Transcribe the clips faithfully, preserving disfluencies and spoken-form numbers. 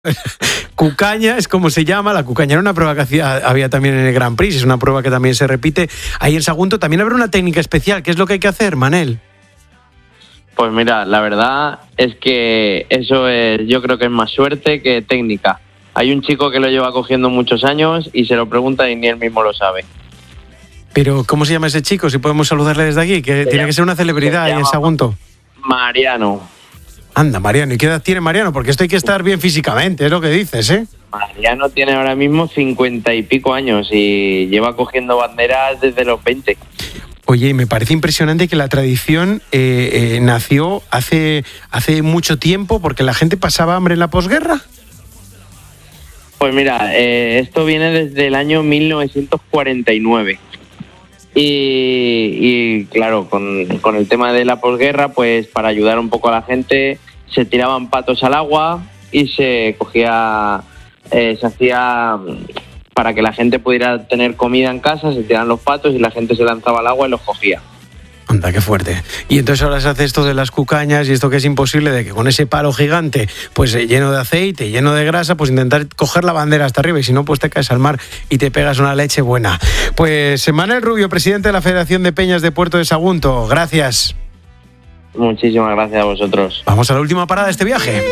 Cucaña es como se llama, la cucaña era una prueba que hacía, había también en el Grand Prix, es una prueba que también se repite ahí en Sagunto. También habrá una técnica especial, ¿qué es lo que hay que hacer, Manel? Pues mira, la verdad es que eso es, yo creo que es más suerte que técnica. Hay un chico que lo lleva cogiendo muchos años y se lo pregunta y ni él mismo lo sabe. Pero, ¿cómo se llama ese chico? Si podemos saludarle desde aquí, que se tiene llama, que ser una celebridad ahí en Sagunto. Mariano. Anda, Mariano, ¿y qué edad tiene Mariano? Porque esto hay que estar bien físicamente, es lo que dices, ¿eh? Mariano tiene ahora mismo cincuenta y pico años y lleva cogiendo banderas desde los veinte. Oye, y me parece impresionante que la tradición eh, eh, nació hace, hace mucho tiempo porque la gente pasaba hambre en la posguerra. Pues mira, eh, esto viene desde el año mil novecientos cuarenta y nueve. Y, y claro, con, con el tema de la posguerra, pues para ayudar un poco a la gente, se tiraban patos al agua y se cogía, eh, se hacía, para que la gente pudiera tener comida en casa, se tiraban los patos y la gente se lanzaba al agua y los cogía. Anda, qué fuerte. Y entonces ahora se hace esto de las cucañas y esto que es imposible, de que con ese palo gigante, pues lleno de aceite, lleno de grasa, pues intentar coger la bandera hasta arriba y si no, pues te caes al mar y te pegas una leche buena. Pues Manel Rubio, presidente de la Federación de Peñas de Puerto de Sagunto, gracias. Muchísimas gracias a vosotros. Vamos a la última parada de este viaje.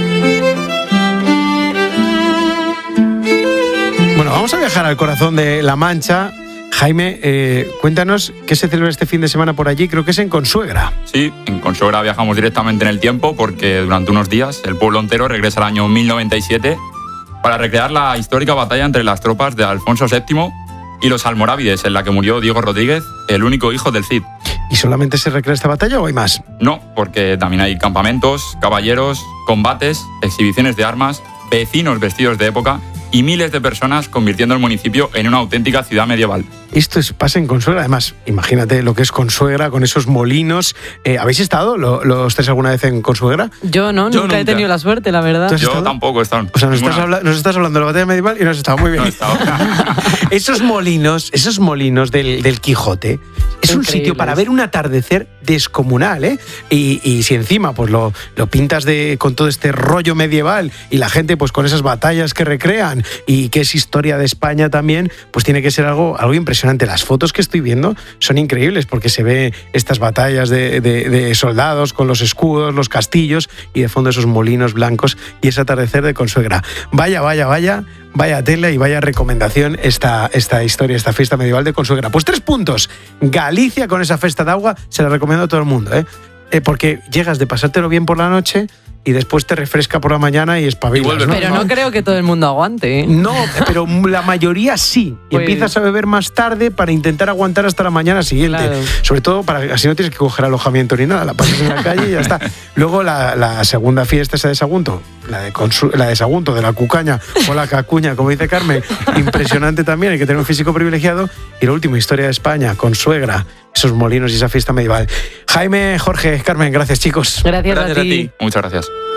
Bueno, vamos a viajar al corazón de La Mancha. Jaime, eh, cuéntanos qué se celebra este fin de semana por allí, creo que es en Consuegra. Sí, en Consuegra viajamos directamente en el tiempo porque durante unos días el pueblo entero regresa al año mil noventa y siete para recrear la histórica batalla entre las tropas de Alfonso séptimo y los almorávides, en la que murió Diego Rodríguez, el único hijo del Cid. ¿Y solamente se recrea esta batalla o hay más? No, porque también hay campamentos, caballeros, combates, exhibiciones de armas, vecinos vestidos de época y miles de personas convirtiendo el municipio en una auténtica ciudad medieval. Esto es, pasa en Consuegra, además, imagínate lo que es Consuegra con esos molinos. Eh, ¿Habéis estado lo, los tres alguna vez en Consuegra? Yo no, Yo nunca, nunca he tenido la suerte, la verdad. Yo estado? tampoco he estado. O sea, nos estás, habla- nos estás hablando de la batalla medieval y nos has estado muy bien. No he estado. Esos molinos, esos molinos del, del Quijote, es un sitio para ver un atardecer descomunal, ¿eh? Y, y si encima pues lo, lo pintas de, con todo este rollo medieval y la gente pues con esas batallas que recrean y que es historia de España también, pues tiene que ser algo, algo impresionante. Las fotos que estoy viendo son increíbles porque se ve estas batallas de, de, de soldados con los escudos, los castillos y de fondo esos molinos blancos y ese atardecer de Consuegra. Vaya, vaya, vaya, vaya tela y vaya recomendación esta, esta historia, esta fiesta medieval de Consuegra. Pues tres puntos. Galicia con esa festa de agua se la recomiendo a todo el mundo, ¿eh? Eh, porque llegas de pasártelo bien por la noche y después te refresca por la mañana y espabilas, ¿no? Pero no creo que todo el mundo aguante, ¿eh? No, pero la mayoría sí. Y pues... empiezas a beber más tarde para intentar aguantar hasta la mañana siguiente. Claro. Sobre todo para así no tienes que coger alojamiento ni nada, la pasas en la calle y ya está. Luego la, la segunda fiesta esa de Sagunto, la de, Consu- la de Sagunto, de la cucaña o la cacuña, como dice Carmen, impresionante también, hay que tener un físico privilegiado. Y la última, historia de España, Consuegra, esos molinos y esa fiesta medieval. Jaime, Jorge, Carmen, gracias chicos. Gracias, gracias a a ti. ti. Muchas gracias.